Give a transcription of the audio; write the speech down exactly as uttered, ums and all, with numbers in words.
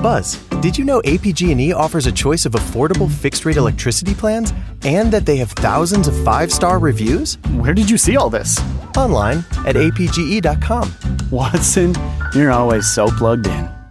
Buzz, did you know A P G and E offers a choice of affordable fixed-rate electricity plans and that they have thousands of five-star reviews? Where did you see all this? Online at A P G E dot com. Watson, you're always so plugged in.